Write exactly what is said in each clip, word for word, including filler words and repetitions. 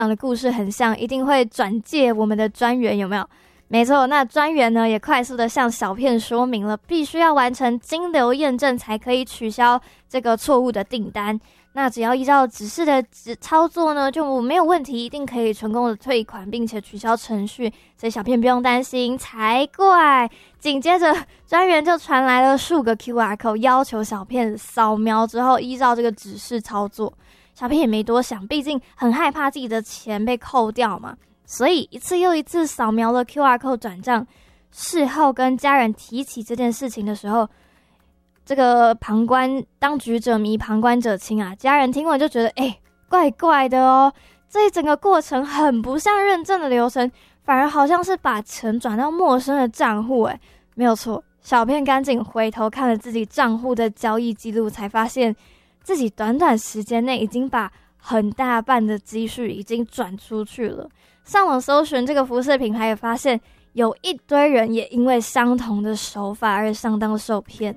样的故事很像，一定会转介我们的专员，有没有？没错，那专员呢也快速的向小片说明了，必须要完成金流验证才可以取消这个错误的订单。那只要依照指示的操作呢，就没有问题，一定可以成功的退款，并且取消程序，所以小片不用担心才怪。紧接着专员就传来了数个 Q R code， 要求小片扫描之后依照这个指示操作。小片也没多想，毕竟很害怕自己的钱被扣掉嘛，所以一次又一次扫描了 Q R code 转账。事后跟家人提起这件事情的时候，这个旁观当局者迷，旁观者清啊！家人听完就觉得，哎、欸，怪怪的哦。这一整个过程很不像认证的流程，反而好像是把钱转到陌生的账户。哎，没有错。小片赶紧回头看了自己账户的交易记录，才发现自己短短时间内已经把很大半的积蓄已经转出去了。上网搜寻这个服饰品牌，也发现有一堆人也因为相同的手法而上当受骗。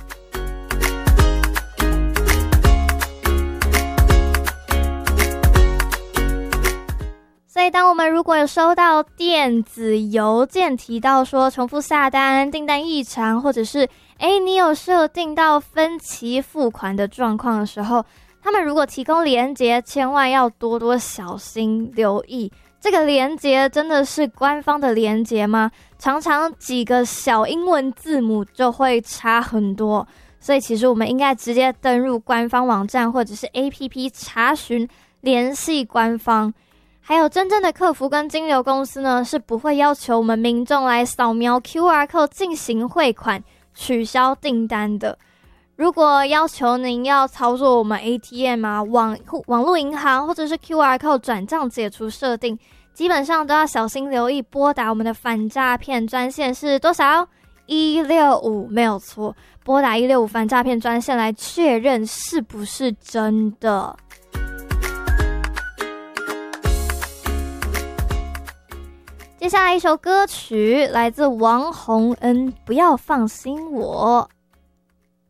所以当我们如果有收到电子邮件提到说重复下单、订单异常，或者是诶你有设定到分期付款的状况的时候，他们如果提供连结，千万要多多小心留意。这个连结真的是官方的连结吗？常常几个小英文字母就会差很多，所以其实我们应该直接登入官方网站或者是 A P P 查询，联系官方。还有真正的客服跟金流公司呢，是不会要求我们民众来扫描 Q R code 进行汇款、取消订单的。如果要求您要操作我们 A T M 啊、网网络银行或者是 Q R code 转账解除设定，基本上都要小心留意，拨打我们的反诈骗专线是多少？一六五，没有错，拨打一六五反诈骗专线来确认是不是真的。接下来一首歌曲来自王洪恩，不要放心我。